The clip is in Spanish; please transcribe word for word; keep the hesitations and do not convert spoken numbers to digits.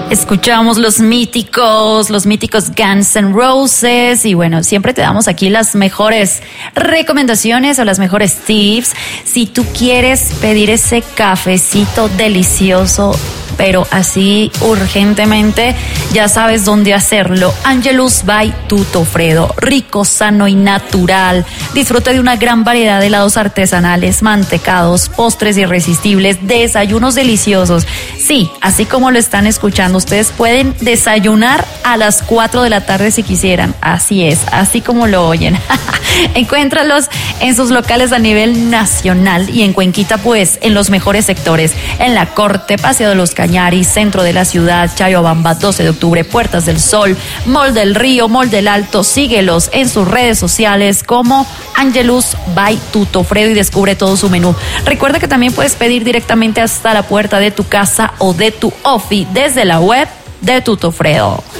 Escuchamos los míticos, los míticos Guns N' Roses y bueno, siempre te damos aquí las mejores recomendaciones o las mejores tips. Si tú quieres pedir ese cafecito delicioso, pero así urgentemente, ya sabes dónde hacerlo. Angelus by Tutofredo, rico, sano y natural. Disfruta de una gran variedad de helados artesanales, mantecados, postres irresistibles, desayunos deliciosos. Sí, así como lo están escuchando, ustedes pueden desayunar a las cuatro de la tarde si quisieran. Así es, así como lo oyen. Encuéntralos en sus locales a nivel nacional y en Cuenquita, pues, en los mejores sectores. En La Corte, Paseo de los Cañaris, centro de la ciudad, Chayobamba, doce de octubre, Puertas del Sol, Mall del Río, Mall del Alto. Síguelos en sus redes sociales como Angelus by Tutofredo y descubre todo su menú. Recuerda que también puedes pedir directamente hasta la puerta de tu casa o de tu office desde la web de Tutofredo.